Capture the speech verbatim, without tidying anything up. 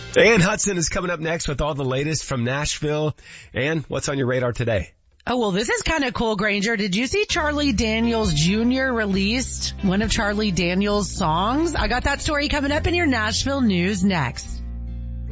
Ann Hudson is coming up next with all the latest from Nashville. Ann, what's on your radar today? Oh, well, this is kind of cool, Granger. Did you see Charlie Daniels Junior released one of Charlie Daniels' songs? I got that story coming up in your Nashville news next.